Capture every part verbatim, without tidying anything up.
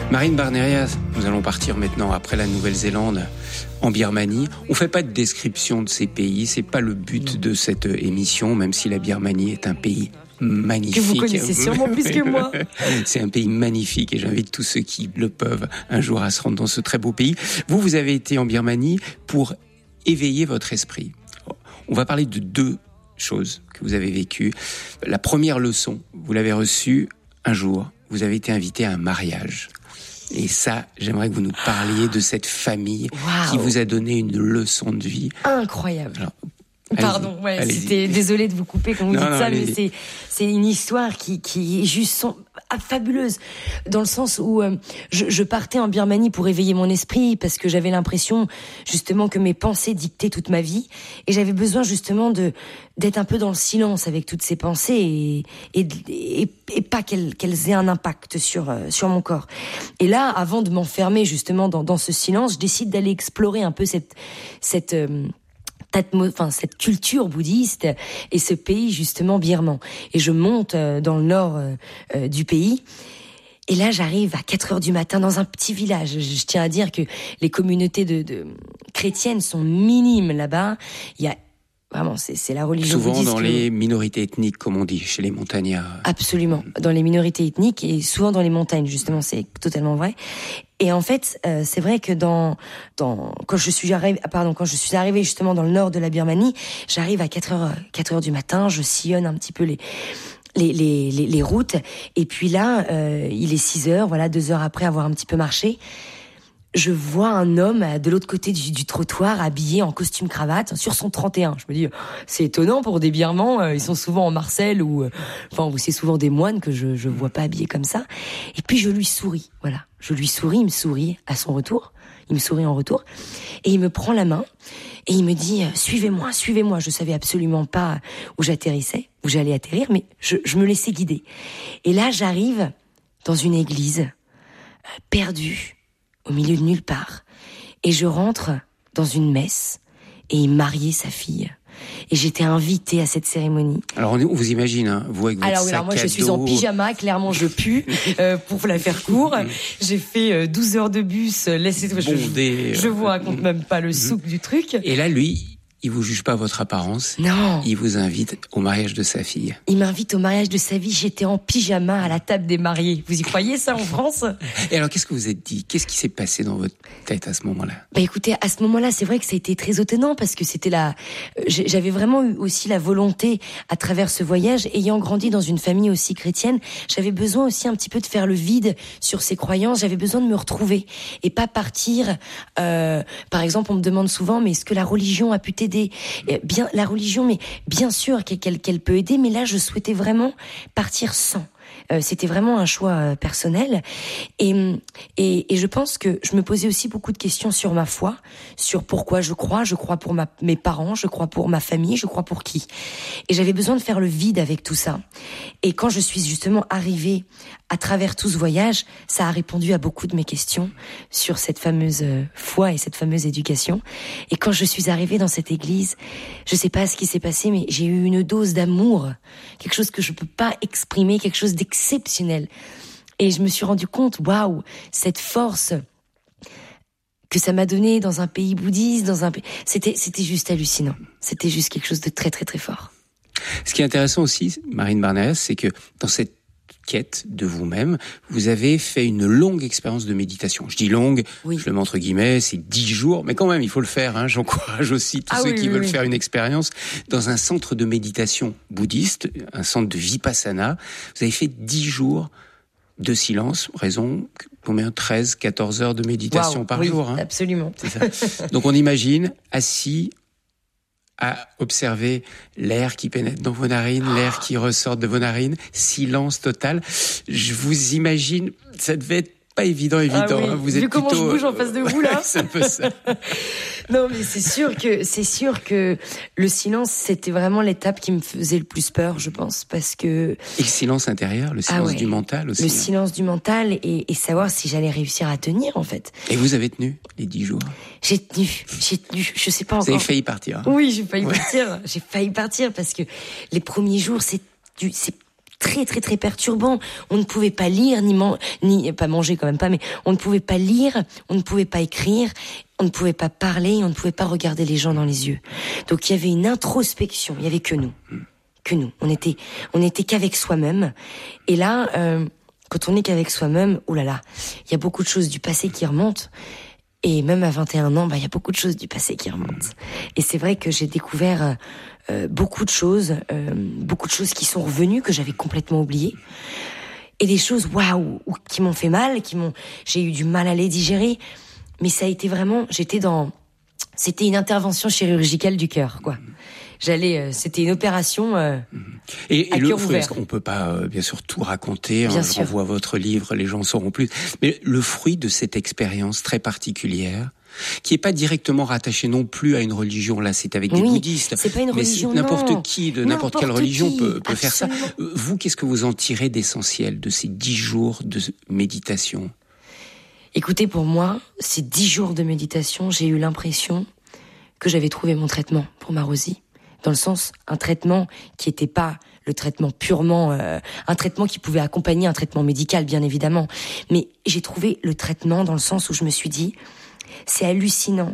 Marine Barnerias, nous allons partir maintenant après la Nouvelle-Zélande en Birmanie. On ne fait pas de description de ces pays, c'est pas le but de cette émission, même si la Birmanie est un pays magnifique. Que vous connaissez sûrement plus que moi. C'est un pays magnifique et j'invite tous ceux qui le peuvent un jour à se rendre dans ce très beau pays. Vous, vous avez été en Birmanie pour éveiller votre esprit. On va parler de deux choses que vous avez vécues. La première leçon, vous l'avez reçue un jour, vous avez été invité à un mariage. Et ça, j'aimerais que vous nous parliez de cette famille wow. qui vous a donné une leçon de vie. Incroyable. Alors, Pardon, allez-y, ouais, allez-y. c'était désolée de vous couper quand vous non, dites non, ça, allez-y. mais c'est c'est une histoire qui qui est juste son, ah, fabuleuse dans le sens où euh, je, je partais en Birmanie pour éveiller mon esprit parce que j'avais l'impression justement que mes pensées dictaient toute ma vie et j'avais besoin justement de d'être un peu dans le silence avec toutes ces pensées et et et, et pas qu'elles qu'elles aient un impact sur euh, sur mon corps. Et là, avant de m'enfermer justement dans dans ce silence, je décide d'aller explorer un peu cette cette euh, Enfin, cette culture bouddhiste et ce pays justement birman. Et je monte dans le nord euh, du pays. Et là, j'arrive à quatre heures du matin dans un petit village. Je, je tiens à dire que les communautés de, de chrétiennes sont minimes là-bas. Il y a Vraiment, c'est, c'est la religion souvent bouddhiste. Souvent dans que... les minorités ethniques, comme on dit, chez les montagnards. Absolument, dans les minorités ethniques et souvent dans les montagnes, justement, c'est totalement vrai. Et en fait, euh, c'est vrai que dans, dans, quand je suis arrivée, pardon, quand je suis arrivée justement dans le nord de la Birmanie, j'arrive à quatre heures, quatre heures du matin, je sillonne un petit peu les, les, les, les, les routes. Et puis là, euh, il est six heures, voilà, deux heures après avoir un petit peu marché. Je vois un homme de l'autre côté du, du trottoir habillé en costume cravate sur son trente et un. Je me dis, c'est étonnant pour des Birmans, ils sont souvent en Marcel ou, enfin, c'est souvent des moines que je je vois pas habillés comme ça. Et puis je lui souris, voilà. Je lui souris, il me sourit à son retour. Il me sourit en retour et il me prend la main et il me dit, suivez-moi, suivez-moi. Je savais absolument pas où j'atterrissais, où j'allais atterrir, mais je, je me laissais guider. Et là, j'arrive dans une église perdue. Au milieu de nulle part. Et je rentre dans une messe et il mariait sa fille. Et j'étais invitée à cette cérémonie. Alors on vous imagine, hein, vous avec votre alors, oui, sac alors moi à je suis dos. en pyjama, clairement je pue, euh, pour la faire court. J'ai fait euh, douze heures de bus, laissez je, je, je vous raconte même pas le souk du truc. Et là lui, il vous juge pas votre apparence. Non. Il vous invite au mariage de sa fille. Il m'invite au mariage de sa vie. J'étais en pyjama à la table des mariés. Vous y croyez ça en France? Et alors, qu'est-ce que vous êtes dit? Qu'est-ce qui s'est passé dans votre tête à ce moment-là? Bah écoutez, à ce moment-là, c'est vrai que ça a été très étonnant parce que c'était la, j'avais vraiment eu aussi la volonté à travers ce voyage, ayant grandi dans une famille aussi chrétienne, j'avais besoin aussi un petit peu de faire le vide sur ces croyances. J'avais besoin de me retrouver et pas partir. Euh, par exemple, on me demande souvent, mais est-ce que la religion a pu t'aider? Bien, la religion, mais bien sûr qu'elle, qu'elle peut aider, mais là, je souhaitais vraiment partir sans. Euh, c'était vraiment un choix euh, personnel et, et et je pense que je me posais aussi beaucoup de questions sur ma foi, sur pourquoi je crois. Je crois pour ma, mes parents, je crois pour ma famille, je crois pour qui. Et j'avais besoin de faire le vide avec tout ça. Et quand je suis justement arrivée à travers tout ce voyage, ça a répondu à beaucoup de mes questions sur cette fameuse foi et cette fameuse éducation. Et quand je suis arrivée dans cette église, je sais pas ce qui s'est passé, mais j'ai eu une dose d'amour, quelque chose que je peux pas exprimer, quelque chose d'exceptionnel. Et je me suis rendu compte, waouh, cette force que ça m'a donné dans un pays bouddhiste, dans un pays, c'était c'était juste hallucinant. C'était juste quelque chose de très très très fort. Ce qui est intéressant aussi, Marine Barnerias, c'est que dans cette quête de vous-même, vous avez fait une longue expérience de méditation. Je dis longue, oui. Je le mets entre guillemets, c'est dix jours, mais quand même, il faut le faire. Hein. J'encourage aussi tous ah, ceux oui, qui oui, veulent oui. faire une expérience dans un centre de méditation bouddhiste, un centre de Vipassana. Vous avez fait dix jours de silence, raison, combien, treize, quatorze heures de méditation wow, par oui, jour. Hein. Absolument. C'est ça. Donc on imagine, assis, à observer l'air qui pénètre dans vos narines, oh. l'air qui ressort de vos narines, silence total. Je vous imagine, ça devait être pas évident, évident. Ah oui. Hein. Vous Vu êtes comment plutôt... je bouge en face de vous là. C'est un peu ça. Non, mais c'est sûr que c'est sûr que le silence, c'était vraiment l'étape qui me faisait le plus peur, je pense, parce que. Et le silence intérieur, le silence ah ouais. du mental aussi. Le hein. silence du mental et, et savoir si j'allais réussir à tenir, en fait. Et vous avez tenu les dix jours? J'ai tenu, j'ai tenu. Je sais pas encore. Vous avez failli partir. Hein. Oui, j'ai failli ouais. partir. J'ai failli partir parce que les premiers jours, c'est du, c'est très très très perturbant. On ne pouvait pas lire ni man- ni pas manger quand même pas, mais on ne pouvait pas lire, on ne pouvait pas écrire, on ne pouvait pas parler, on ne pouvait pas regarder les gens dans les yeux. Donc il y avait une introspection, il y avait que nous, que nous. On était on était qu'avec soi-même. Et là, euh, quand on est qu'avec soi-même, oh là là, il y a beaucoup de choses du passé qui remontent. Et même à vingt et un ans, bah il y a beaucoup de choses du passé qui remontent. Et c'est vrai que j'ai découvert euh, beaucoup de choses, euh, beaucoup de choses qui sont revenues que j'avais complètement oubliées, et des choses waouh qui m'ont fait mal, qui m'ont, j'ai eu du mal à les digérer. Mais ça a été vraiment, j'étais dans, c'était une intervention chirurgicale du cœur, quoi. J'allais, euh, c'était une opération. Euh, et, à et le cœur fruit, ouvert. parce qu'on peut pas euh, bien sûr tout raconter. Bien Hein, sûr. je renvoie votre livre, les gens sauront plus. Mais le fruit de cette expérience très particulière, qui est pas directement rattaché non plus à une religion. Là, c'est avec des Oui, bouddhistes. c'est pas une mais religion, n'importe non. qui de n'importe quelle N'importe religion qui, peut, peut faire ça. absolument. Euh, Vous, qu'est-ce que vous en tirez d'essentiel de ces dix jours de méditation? Écoutez, pour moi, ces dix jours de méditation, j'ai eu l'impression que j'avais trouvé mon traitement pour ma Rosie. Dans le sens, un traitement qui n'était pas le traitement purement, euh, un traitement qui pouvait accompagner un traitement médical, bien évidemment. Mais j'ai trouvé le traitement dans le sens où je me suis dit, c'est hallucinant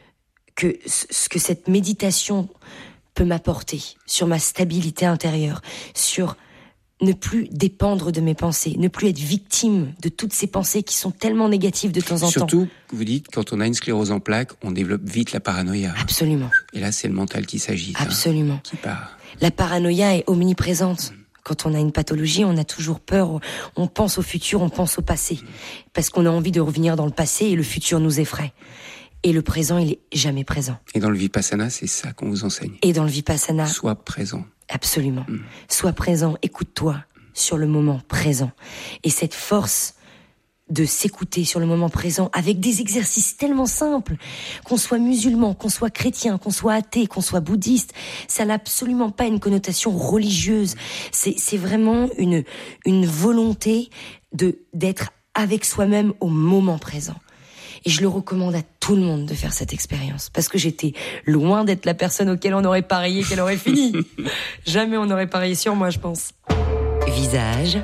que ce que cette méditation peut m'apporter sur ma stabilité intérieure, sur ne plus dépendre de mes pensées, ne plus être victime de toutes ces pensées qui sont tellement négatives de temps en temps. Surtout, vous dites, quand on a une sclérose en plaques, on développe vite la paranoïa. Absolument. Et là, c'est le mental qui s'agite. Absolument. Hein, qui part. La paranoïa est omniprésente. Quand on a une pathologie, on a toujours peur, on pense au futur, on pense au passé. Parce qu'on a envie de revenir dans le passé et le futur nous effraie. Et le présent, il est jamais présent. Et dans le Vipassana, c'est ça qu'on vous enseigne. Et dans le Vipassana... Sois présent. Absolument. Mmh. Sois présent, écoute-toi sur le moment présent. Et cette force de s'écouter sur le moment présent avec des exercices tellement simples, qu'on soit musulman, qu'on soit chrétien, qu'on soit athée, qu'on soit bouddhiste, ça n'a absolument pas une connotation religieuse. C'est, c'est vraiment une, une volonté de, d'être avec soi-même au moment présent. Et je le recommande à tout le monde de faire cette expérience. Parce que j'étais loin d'être la personne auquel on aurait parié qu'elle aurait fini. Jamais on n'aurait parié sur moi, je pense. Visage,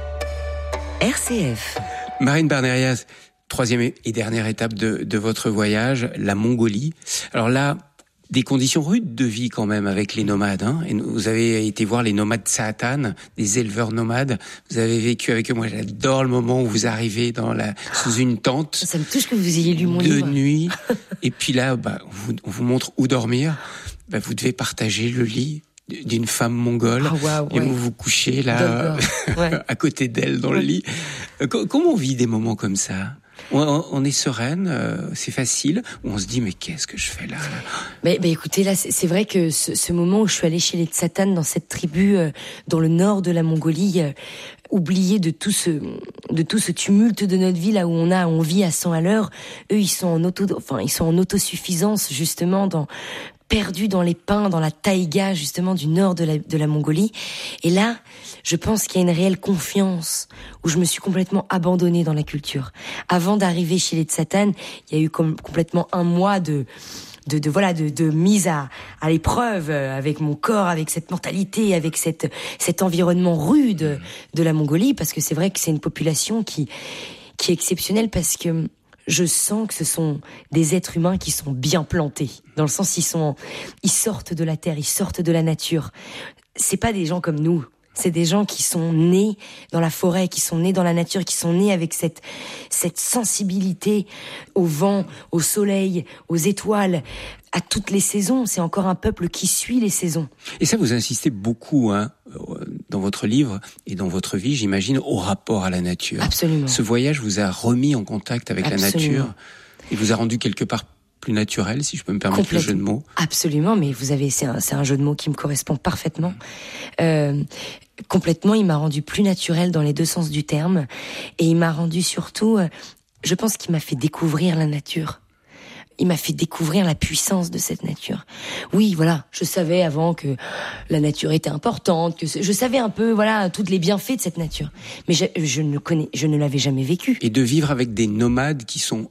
R C F. Marine Barnerias, troisième et dernière étape de, de votre voyage, la Mongolie. Alors là, des conditions rudes de vie quand même avec les nomades. Hein. Et vous avez été voir les nomades Tsaatan, des éleveurs nomades. Vous avez vécu avec eux. Moi, j'adore le moment où vous arrivez dans la, sous une tente. Ça me touche que vous ayez lu mon de livre. De nuit. Et puis là, bah, on, vous, on vous montre où dormir. Bah, vous devez partager le lit d'une femme mongole. Oh, wow, et ouais. vous vous couchez là, ouais. à côté d'elle dans ouais. le lit. Comment on vit des moments comme ça ? On, on est sereine, euh, c'est facile, ou on se dit mais qu'est-ce que je fais là, là mais, mais écoutez, là c'est, c'est vrai que ce, ce moment où je suis allée chez les Tsaatan dans cette tribu euh, dans le nord de la Mongolie, euh, oublié de tout ce de tout ce tumulte de notre vie là où on a on vit à cent à l'heure, eux ils sont en auto enfin ils sont en autosuffisance justement dans perdus dans les pins, dans la taïga justement du nord de la, de la Mongolie. Et là, je pense qu'il y a une réelle confiance où je me suis complètement abandonnée dans la culture. Avant d'arriver chez les Tsaatan, il y a eu com- complètement un mois de de, de voilà de, de mise à, à l'épreuve avec mon corps, avec cette mentalité, avec cette cet environnement rude de la Mongolie, parce que c'est vrai que c'est une population qui qui est exceptionnelle parce que je sens que ce sont des êtres humains qui sont bien plantés. Dans le sens, ils sont, ils sortent de la terre, ils sortent de la nature. C'est pas des gens comme nous. C'est des gens qui sont nés dans la forêt, qui sont nés dans la nature, qui sont nés avec cette, cette sensibilité au vent, au soleil, aux étoiles, à toutes les saisons. C'est encore un peuple qui suit les saisons. Et ça, vous insistez beaucoup, hein, dans votre livre et dans votre vie, j'imagine, au rapport à la nature. Absolument. Ce voyage vous a remis en contact avec Absolument. la nature et vous a rendu quelque part plus naturel, si je peux me permettre le jeu de mots. Absolument, mais vous avez, c'est un, c'est un jeu de mots qui me correspond parfaitement. Euh, complètement, il m'a rendu plus naturel dans les deux sens du terme, et il m'a rendu surtout, euh, je pense qu'il m'a fait découvrir la nature. Il m'a fait découvrir la puissance de cette nature. Oui, voilà, je savais avant que la nature était importante, que je savais un peu, voilà, tous les bienfaits de cette nature. Mais je, je ne connais, je ne l'avais jamais vécu. Et de vivre avec des nomades qui sont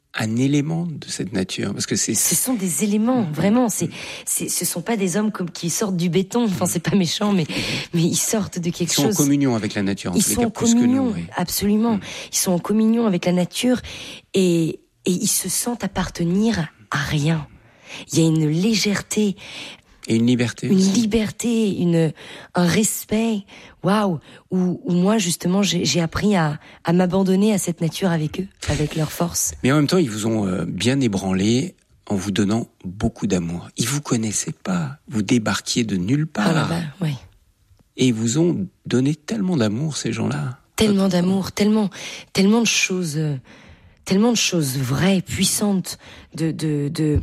un élément de cette nature, parce que c'est. Ce sont des éléments, mmh. vraiment. C'est, c'est, ce sont pas des hommes comme qui sortent du béton. Enfin, c'est pas méchant, mais mais ils sortent de quelque chose. Ils sont chose... en communion avec la nature. En ils tous sont les cas, en communion, plus que nous, oui. absolument. Mmh. Ils sont en communion avec la nature et et ils se sentent appartenir à rien. Il y a une légèreté. Et une liberté. Une aussi. liberté, une, un respect, waouh, où, où moi, justement, j'ai, j'ai appris à, à m'abandonner à cette nature avec eux, avec leur force. Mais en même temps, ils vous ont euh, bien ébranlé en vous donnant beaucoup d'amour. Ils vous connaissaient pas. Vous débarquiez de nulle part. Ah là-bas, oui. Et ils vous ont donné tellement d'amour, ces gens-là. Tellement d'amour, tellement, tellement de choses, euh, tellement de choses vraies, puissantes, de, de, de,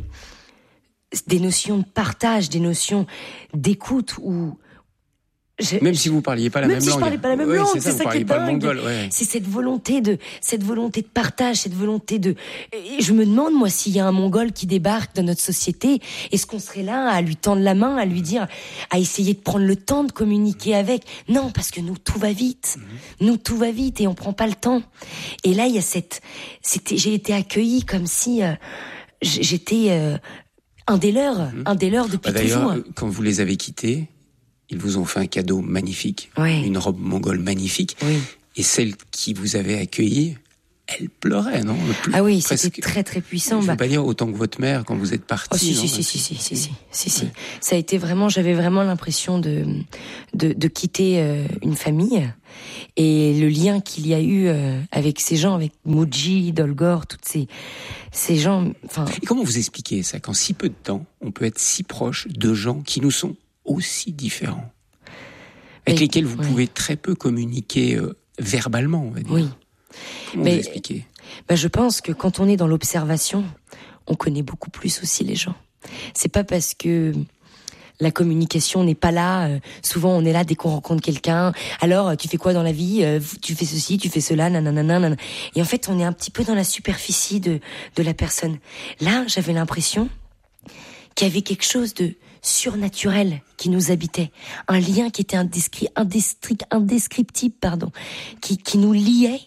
des notions de partage, des notions d'écoute où je, même si vous parliez pas la même même si langue. Même si je parlais pas la même ouais, langue, c'est ça, c'est ça qui est pas dingue. Mongol, ouais. C'est cette volonté de, cette volonté de partage, cette volonté de. Et je me demande moi s'il y a un Mongol qui débarque dans notre société, est-ce qu'on serait là à lui tendre la main, à lui dire, à essayer de prendre le temps de communiquer avec? Non, parce que nous tout va vite, mmh. nous tout va vite et on prend pas le temps. Et là il y a cette, c'était, j'ai été accueillie comme si euh, j'étais euh, un des leurs, mmh. un des leurs depuis bah, d'ailleurs, toujours. Quand vous les avez quittés. Ils vous ont fait un cadeau magnifique, oui. une robe mongole magnifique. Oui. Et celle qui vous avait accueilli, elle pleurait, non? Plus, ah oui, presque, c'était très très puissant. Je ne bah... veux pas dire autant que votre mère quand vous êtes partie. Oh si non, si, si, si, si si si si si. Ça a été vraiment, j'avais vraiment l'impression de de, de quitter euh, une famille et le lien qu'il y a eu euh, avec ces gens, avec Muji, Dolgor, toutes ces ces gens. Enfin. Et comment vous expliquez ça qu'en si peu de temps, on peut être si proche de gens qui nous sont aussi différents, avec mais, lesquels vous oui. pouvez très peu communiquer euh, verbalement, on va dire. Oui. Comment mais, vous expliquez? Bah, je pense que quand on est dans l'observation, on connaît beaucoup plus aussi les gens. C'est pas parce que la communication n'est pas là. Euh, souvent, on est là dès qu'on rencontre quelqu'un. Alors, tu fais quoi dans la vie? euh, Tu fais ceci, tu fais cela, nanana, nanana. Et en fait, on est un petit peu dans la superficie de de la personne. Là, j'avais l'impression qu'il y avait quelque chose de surnaturel qui nous habitait, un lien qui était indescri- indestri- indescriptible, pardon, qui, qui nous liait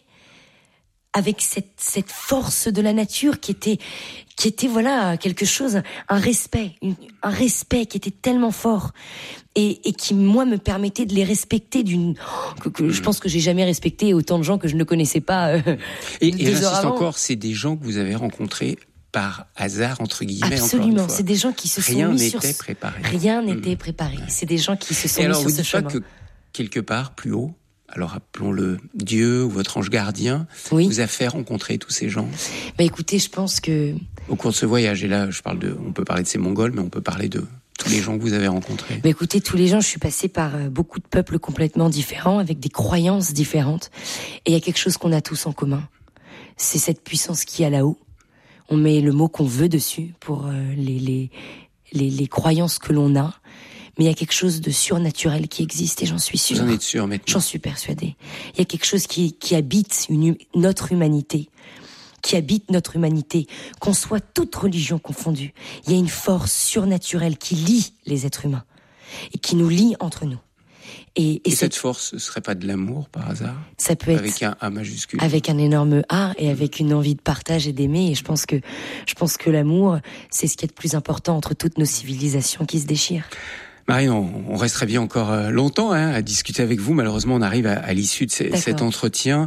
avec cette, cette force de la nature qui était, qui était voilà quelque chose, un respect, une, un respect qui était tellement fort et, et qui moi me permettait de les respecter d'une, que, que je pense que j'ai jamais respecté autant de gens que je ne connaissais pas. Euh, et et j'insiste encore, c'est des gens que vous avez rencontrés par hasard, entre guillemets. Absolument, c'est des gens qui se Rien sont mis sur... Rien n'était préparé. Rien n'était préparé. Ouais. C'est des gens qui se sont Et mis alors, sur ce chemin. Alors, vous dites pas que, quelque part, plus haut, alors appelons-le Dieu ou votre ange gardien, oui. vous a fait rencontrer tous ces gens? Bah écoutez, je pense que... Au cours de ce voyage, et là, je parle de... On peut parler de ces Mongols, mais on peut parler de tous les gens que vous avez rencontrés. Bah écoutez, tous les gens, je suis passée par euh, beaucoup de peuples complètement différents, avec des croyances différentes. Et il y a quelque chose qu'on a tous en commun. C'est cette puissance qui est là-haut. On met le mot qu'on veut dessus pour euh, les, les, les, les croyances que l'on a. Mais il y a quelque chose de surnaturel qui existe et j'en suis sûre. Vous en êtes sûre maintenant? J'en suis persuadée. Il y a quelque chose qui, qui habite une, notre humanité. Qui habite notre humanité. Qu'on soit toute religion confondue. Il y a une force surnaturelle qui lie les êtres humains. Et qui nous lie entre nous. Et, et, et cette force, ce serait pas de l'amour par hasard? Ça peut être avec un A majuscule. Avec un énorme A et avec une envie de partage et d'aimer. Et je pense que je pense que l'amour, c'est ce qui est de plus important entre toutes nos civilisations qui se déchirent. Marie, on, on resterait bien encore longtemps hein, à discuter avec vous. Malheureusement, on arrive à, à l'issue de ces, cet entretien.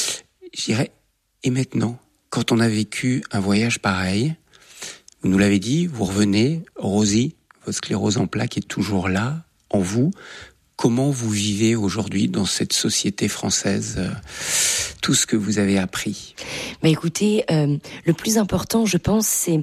Je dirais, et maintenant, quand on a vécu un voyage pareil, vous nous l'avez dit, vous revenez, Rosie, votre sclérose en plaques est toujours là, en vous. Comment vous vivez aujourd'hui dans cette société française, euh, tout ce que vous avez appris? Bah écoutez, euh, le plus important, je pense, c'est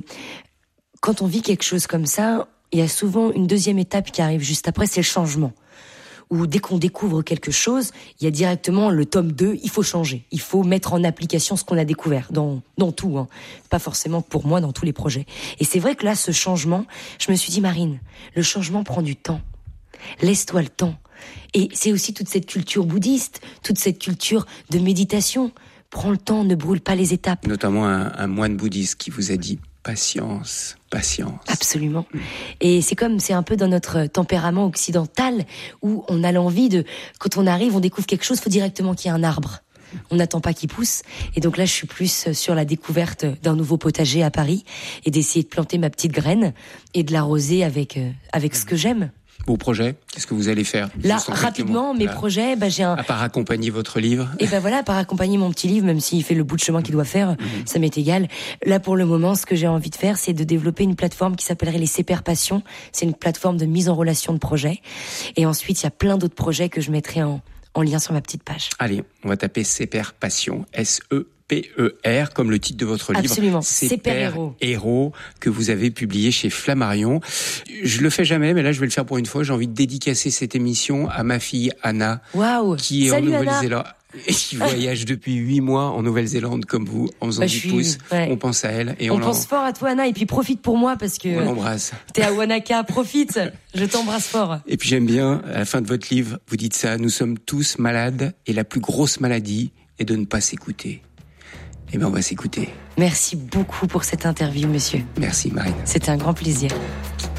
quand on vit quelque chose comme ça, il y a souvent une deuxième étape qui arrive juste après, c'est le changement. Où dès qu'on découvre quelque chose, il y a directement le tome deux, il faut changer. Il faut mettre en application ce qu'on a découvert, dans, dans tout, hein. Pas forcément pour moi, dans tous les projets. Et c'est vrai que là, ce changement, je me suis dit, Marine, le changement prend du temps. Laisse-toi le temps. Et c'est aussi toute cette culture bouddhiste, toute cette culture de méditation. Prends le temps, ne brûle pas les étapes. Notamment un, un moine bouddhiste qui vous a dit patience, patience. Absolument. Et c'est comme, c'est un peu dans notre tempérament occidental où on a l'envie de, quand on arrive, on découvre quelque chose, il faut directement qu'il y ait un arbre. On n'attend pas qu'il pousse. Et donc là, je suis plus sur la découverte d'un nouveau potager à Paris et d'essayer de planter ma petite graine et de l'arroser avec, euh, avec ce que j'aime. Vos projets, qu'est-ce que vous allez faire? Là, rapidement, mes là. projets, bah, j'ai un... À part accompagner votre livre. Et ben voilà, à part accompagner mon petit livre, même s'il fait le bout de chemin qu'il doit faire, mmh. ça m'est égal. Là, pour le moment, ce que j'ai envie de faire, c'est de développer une plateforme qui s'appellerait les C P R Passion. C'est une plateforme de mise en relation de projets. Et ensuite, il y a plein d'autres projets que je mettrai en, en lien sur ma petite page. Allez, on va taper C P R Passion, S E P E R, comme le titre de votre livre. Absolument, C P R Héros. Héros, que vous avez publié chez Flammarion. Je le fais jamais, mais là, je vais le faire pour une fois. J'ai envie de dédicacer cette émission à ma fille Anna, wow. qui est Salut, en Nouvelle-Zélande. Et qui voyage depuis huit mois en Nouvelle-Zélande comme vous, en faisant bah, du pouce. Ouais. On pense à elle. Et on on pense fort à toi, Anna, et puis profite pour moi parce que. On l'embrasse. T'es à Wanaka, profite. Je t'embrasse fort. Et puis j'aime bien, à la fin de votre livre, vous dites ça, nous sommes tous malades et la plus grosse maladie est de ne pas s'écouter. Eh bien, on va s'écouter. Merci beaucoup pour cette interview, monsieur. Merci, Marine. C'était un grand plaisir.